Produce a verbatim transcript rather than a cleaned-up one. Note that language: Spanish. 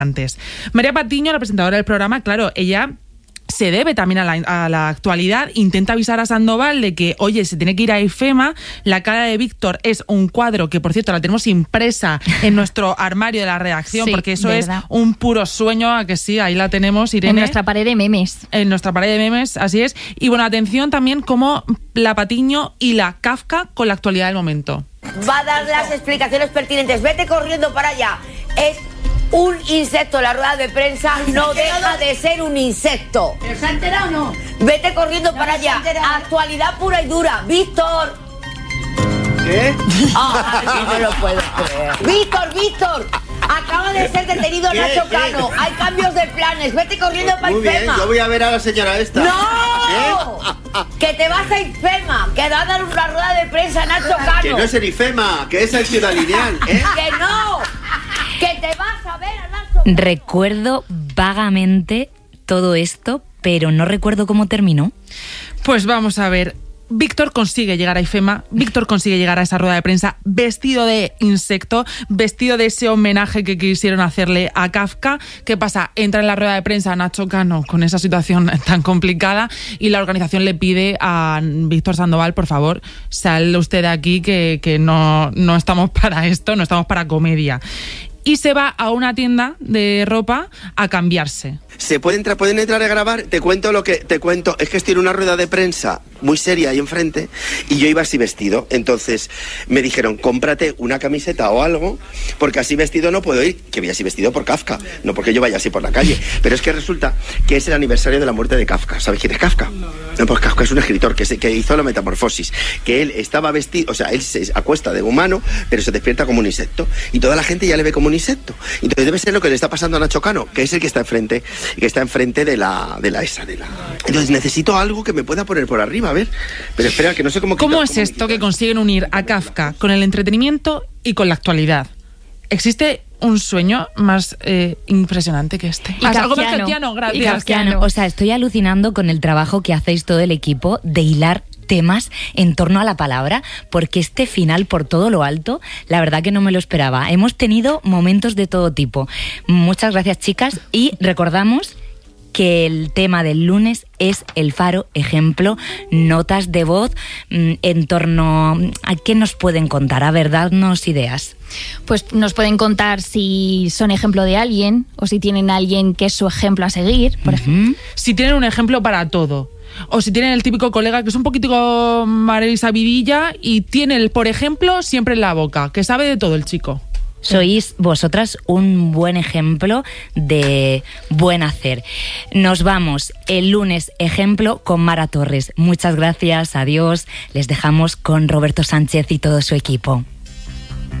antes. María Patiño, la presentadora del programa, claro, ella se debe también a la, a la actualidad, intenta avisar a Sandoval de que, oye, se tiene que ir a IFEMA, la cara de Víctor es un cuadro que, por cierto, la tenemos impresa en nuestro armario de la redacción, sí, porque eso verdad. Es un puro sueño, a que sí, ahí la tenemos, Irene. En nuestra pared de memes. En nuestra pared de memes, así es. Y bueno, atención también como la Patiño y la Kafka con la actualidad del momento. Va a dar las explicaciones pertinentes. Vete corriendo para allá. Es un insecto, la rueda de prensa no deja de ser un insecto. ¿Pero se ha enterado o no? Vete corriendo no para allá. Actualidad pura y dura. Víctor. ¿Qué? Ah, no lo puedo creer. Víctor, Víctor. Acaba de ser detenido ¿Qué? Nacho ¿Qué? Cano. Hay cambios de planes. Vete corriendo para Muy bien, IFEMA. yo voy a ver a la señora esta. ¡No! ¿Qué? Que te vas a IFEMA. Que va a dar una rueda de prensa a Nacho Cano. Que no es el IFEMA, que es el Ciudad Lineal, ¿eh? ¡Que no! ¡Que te vas a ver a Nacho Cano! Recuerdo vagamente todo esto, pero no recuerdo cómo terminó. Pues vamos a ver. Víctor consigue llegar a IFEMA, Víctor consigue llegar a esa rueda de prensa vestido de insecto, vestido de ese homenaje que quisieron hacerle a Kafka. ¿Qué pasa? Entra en la rueda de prensa Nacho Cano con esa situación tan complicada y la organización le pide a Víctor Sandoval, por favor, sal usted de aquí que, que no, no estamos para esto, no estamos para comedia. Y se va a una tienda de ropa a cambiarse. ¿Se puede entrar, pueden entrar a grabar? Te cuento lo que te cuento. Es que estoy en una rueda de prensa muy seria ahí enfrente y yo iba así vestido. Entonces me dijeron, cómprate una camiseta o algo, porque así vestido no puedo ir. Que voy así vestido por Kafka, no porque yo vaya así por la calle. Pero es que resulta que es el aniversario de la muerte de Kafka. ¿Sabes quién es Kafka? No, pues Kafka es un escritor que, se, que hizo la Metamorfosis. Que él estaba vestido, o sea, él se acuesta de humano, pero se despierta como un insecto. Y toda la gente ya le ve como un insecto. Entonces debe ser lo que le está pasando a Nacho Cano, que es el que está enfrente, que está enfrente de la, de la esa, de la. Entonces necesito algo que me pueda poner por arriba, a ver. Pero espera, que no sé cómo. ¿Cómo quitar, es cómo esto que consiguen unir a Kafka con el entretenimiento y con la actualidad? ¿Existe un sueño más eh, impresionante que este? Y Algo más kafkiano. kafkiano, gracias. Y kafkiano. O sea, estoy alucinando con el trabajo que hacéis todo el equipo de hilar temas en torno a la palabra, porque este final por todo lo alto, la verdad que no me lo esperaba. Hemos tenido momentos de todo tipo. Muchas gracias, chicas, y recordamos que el tema del lunes es el Faro Ejemplo, notas de voz mmm, en torno a qué nos pueden contar, a ver, darnos ideas. Pues nos pueden contar si son ejemplo de alguien o si tienen a alguien que es su ejemplo a seguir, por uh-huh. ejemplo. Si tienen un ejemplo para todo. O si tienen el típico colega que es un poquitico María Sabidilla y tiene el, por ejemplo, siempre en la boca, que sabe de todo el chico. Sois vosotras un buen ejemplo de buen hacer. Nos vamos el lunes, ejemplo, con Mara Torres. Muchas gracias, adiós. Les dejamos con Roberto Sánchez y todo su equipo.